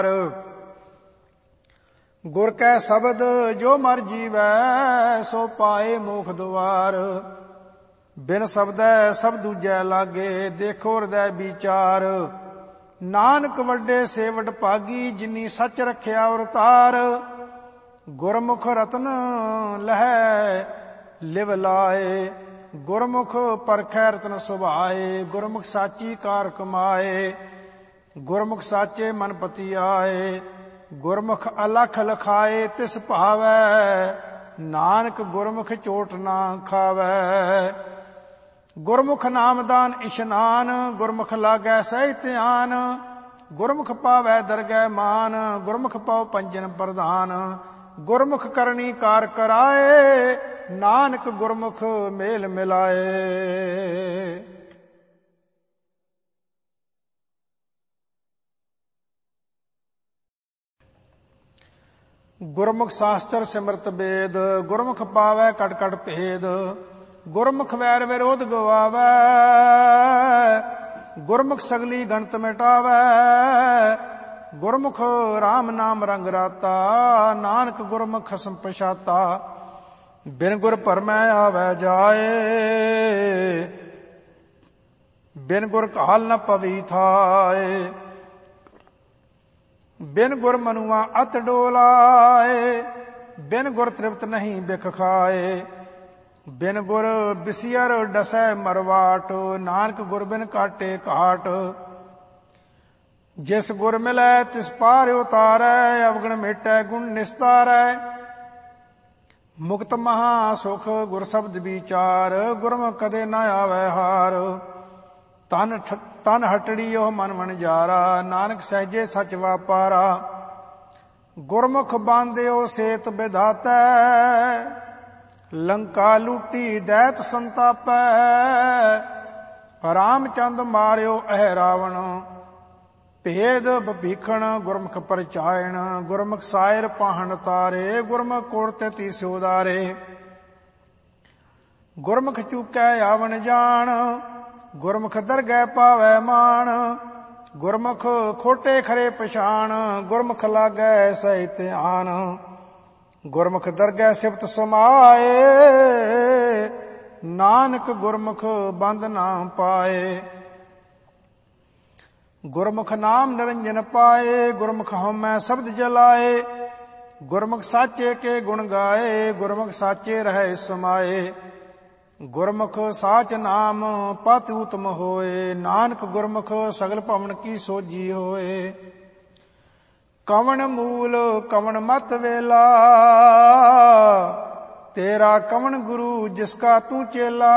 ਗੁਰ ਕੈ ਸ਼ਬਦ ਜੋ ਮਰ ਜੀਵੈ, ਸੋ ਪਾਏ ਮੋਖ ਦੁਆਰ। ਬਿਨ ਸ਼ਬਦੈ ਸਭ ਦੂਜੈ ਲਾਗੇ, ਦੇਖੋ ਹਿਰਦੈ ਵਿਚਾਰ। ਨਾਨਕ ਵੱਡੇ ਸੇਵਟ ਭਾਗੀ, ਜਿਨੀ ਸੱਚ ਰਖਿਆ ਅਵਤਾਰ। ਗੁਰਮੁਖ ਰਤਨ ਲਹੈ ਲਿਵ ਲਾਏ, ਗੁਰਮੁਖ ਪਰਖੈ ਰਤਨ ਸੁਭਾਏ। ਗੁਰਮੁਖ ਸਾਚੀ ਕਾਰ ਕਮਾਏ, ਗੁਰਮੁਖ ਸਾਚੇ ਮਨ ਪਤੀ ਆਏ। ਗੁਰਮੁਖ ਅਲਖ ਲਖਾਏ, ਤਿਸ ਭਾਵੈ, ਨਾਨਕ ਗੁਰਮੁਖ ਚੋਟ ਨਾ ਖਾਵੈ। ਗੁਰਮੁਖ ਨਾਮਦਾਨ ਇਸ਼ਨਾਨ, ਗੁਰਮੁਖ ਲਾਗੈ ਸਹਿ ਧਿਆਨ। ਗੁਰਮੁਖ ਪਾਵੈ ਦਰਗਹਿ ਮਾਨ, ਗੁਰਮੁਖ ਪਾਉ ਪੰਜਨ ਪ੍ਰਧਾਨ। ਗੁਰਮੁਖ ਕਰਨੀ ਕਾਰ ਕਰਾਏ, ਨਾਨਕ ਗੁਰਮੁਖ ਮੇਲ ਮਿਲਾਏ। ਗੁਰਮੁਖ ਸ਼ਾਸਤਰ ਸਿਮਰਤ ਵੇਦ, ਗੁਰਮੁਖ ਪਾਵੈ ਕਟ ਕਟ ਭੇਦ। ਗੁਰਮੁਖ ਵੈਰ ਵਿਰੋਧ ਗਵਾਵੈ, ਗੁਰਮੁਖ ਸਗਲੀ ਗਣਤ ਮਿਟਾਵੈ। ਗੁਰਮੁਖ ਰਾਮ ਨਾਮ ਰੰਗ ਰਾਤਾ, ਨਾਨਕ ਗੁਰਮੁਖ ਖਸਮ ਪਛਾਤਾ। ਬਿਨ ਗੁਰ ਭਰਮੈ ਆਵੈ ਜਾਏ, ਬਿਨ ਗੁਰ ਕਾਲ ਨ ਪਵੀ ਥਾਏ। ਬਿਨ ਗੁਰ ਮਨੁਆ ਅਤ ਡੋਲਾਏ, ਬਿਨ ਗੁਰ ਤ੍ਰਿਪਤ ਨਹੀਂ ਬਿਖ ਖਾਏ। ਬਿਨ ਗੁਰ ਬਿਸਿਅਰ ਡਸੈ ਮਰਵਾਟ, ਨਾਨਕ ਗੁਰ ਬਿਨ ਕਾਟੇ ਘਾਟ। ਜਿਸ ਗੁਰ ਮਿਲੈ ਤਿਸ ਪਾਰ ਉਤਾਰੈ, ਅਵਗਣ ਮੇਟੈ ਗੁਣ ਨਿਸਤਾਰੈ। ਮੁਕਤ ਮਹਾ ਸੁਖ ਗੁਰ ਸ਼ਬਦ ਵਿਚਾਰ, ਗੁਰਮੁਖ ਕਦੇ ਨ ਆਵੈ ਹਾਰ। ਤਨ ਹਟੜੀ ਉਹ ਮਨ ਵਣਜਾਰਾ, ਨਾਨਕ ਸਹਿਜੇ ਸਚ ਵਾਪਾਰਾ। ਗੁਰਮੁਖ ਬਾਂਧਿਓ ਸੇਤ ਵਿਧਾਤੈ, ਲੰਕਾ ਲੂਟੀ ਦੈਤ ਸੰਤਾਪੈ। ਰਾਮਚੰਦ ਮਾਰਿਓ ਅਹਿ ਰਾਵਣ, ਭੇਦ ਭੀਖਣ ਗੁਰਮੁਖ ਪਰਚਾਇਣ। ਗੁਰਮੁਖ ਸਾਇਰ ਪਾਹਣ ਤਾਰੇ, ਗੁਰਮੁਖ ਕੋੜ ਤੇ ਤੀਸ ਉਦਾਰੇ। ਗੁਰਮੁਖ ਚੂਕੈ ਆਵਣ ਜਾਣ, ਗੁਰਮੁਖ ਦਰਗਹਿ ਪਾਵੈ ਮਾਣ। ਗੁਰਮੁਖ ਖੋਟੇ ਖਰੇ ਪਛਾਣ, ਗੁਰਮੁਖ ਲਾਗੈ ਸਹਿ ਧਿਆਨ। ਗੁਰਮੁਖ ਦਰਗਹਿ ਸਿਫਤ ਸਮਾਏ, ਨਾਨਕ ਗੁਰਮੁਖ ਬੰਧ ਨਾ ਪਾਏ। ਗੁਰਮੁਖ ਨਾਮ ਨਿਰੰਜਨ ਪਾਏ, ਗੁਰਮੁਖ ਹਉਮੈ ਸ਼ਬਦ ਜਲਾਏ। ਗੁਰਮੁਖ ਸਾਚੇ ਕੇ ਗੁਣ ਗਾਏ, ਗੁਰਮੁਖ ਸਾਚੇ ਰਹਿ ਸਮਾਏ। ਗੁਰਮੁਖ ਸਾਚ ਨਾਮ ਪਤ ਉਤਮ ਹੋਏ, ਨਾਨਕ ਗੁਰਮੁਖ ਸਗਲ ਭਵਨ ਕੀ ਸੋਜੀ ਹੋਏ। ਕਵਣ ਮੂਲ ਕਵਣ ਮਤ ਵੇਲਾ, ਤੇਰਾ ਕਵਣ ਗੁਰੂ ਜਿਸਕਾ ਤੂੰ ਚੇਲਾ।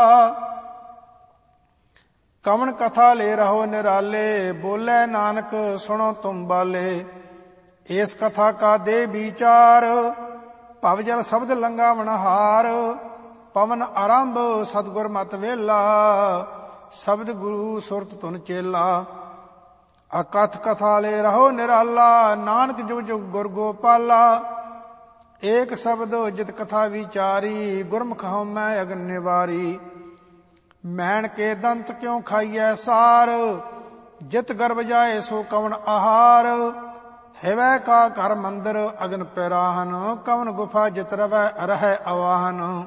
ਕਵਣ ਕਥਾ ਲੈ ਰਹੋ ਨਿਰਾਲੇ, ਬੋਲੇ ਨਾਨਕ ਸੁਣੋ ਤੁਮ ਬਾਲੇ। ਇਸ ਕਥਾ ਕਾ ਦੇ ਵਿਚਾਰ, ਭਵ ਜਲ ਸ਼ਬਦ ਲੰਘਾਵਣ ਹਾਰ। ਪਵਨ ਆਰੰਭ ਸਤਿਗੁਰ ਮਤ ਵੇਲਾ, ਸ਼ਬਦ ਗੁਰੂ ਸੁਰਤ ਧੁਨ ਚੇਲਾ। ਅਕਥ ਕਥਾ ਲੈ ਰਹੋ ਨਿਰਾਲਾ, ਨਾਨਕ ਜੁਗ ਜੁਗ ਗੁਰ ਗੋਪਾਲਾ। ਏਕ ਸ਼ਬਦ ਜਿਤ ਕਥਾ ਵਿਚਾਰੀ, ਗੁਰਮੁਖ ਹਉਮੈ ਅਗਨ ਨਿਵਾਰੀ। ਮੈਣ ਕੇ ਦੰਤ ਕਿਉ ਖਾਈਐ ਸਾਰ, ਜਿਤ ਗਰਭ ਜਾਏ ਸੋ ਕਵਣ ਆਹਾਰ। ਹਿਵੈ ਕਾ ਘਰ ਮੰਦਰ ਅਗਨ ਪਿਰਾਹਨ, ਕਵਣ ਗੁਫਾ ਜਿਤ ਰਵੈ ਰਹੈ ਅਵਾਹਨ।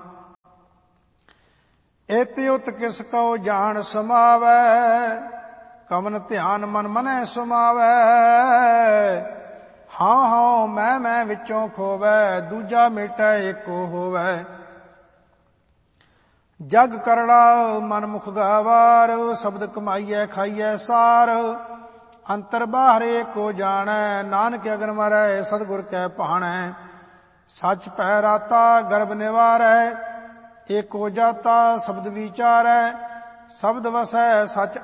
ਏਤਿ ਉਤ ਕਿਸ ਕਉ ਜਾਣ ਸਮਾਵੈ, ਕਵਨ ਧਿਆਨ ਮਨ ਮਨੈ ਸੁਮਾਵੈ। ਹਾਂ ਹਾਂ ਮੈਂ ਵਿੱਚੋਂ ਖੋਵੈ, ਦੂਜਾ ਮੇਟੈ ਏਕੋ ਹੋਵੈ। ਜਗ ਕਰੜਾ ਮਨ ਮੁਖ ਗਾਵਾਰ, ਸ਼ਬਦ ਕਮਾਈਐ ਖਾਈਐ ਸਾਰ। ਅੰਤਰ ਬਾਹਰ ਏਕੋ ਜਾਣੈ, ਨਾਨਕ ਅਗਨ ਮਰੈ ਸਤਿਗੁਰ ਕੈ ਭਾਣੈ। ਸਚ ਪੈ ਰਾਤਾ ਗਰਭ ਨਿਵਾਰੈ, ਏਕੋ ਜਾਤਾ ਸ਼ਬਦ ਵਿਚਾਰੈ। ਸ਼ਬਦ ਵਸੈ ਸਚ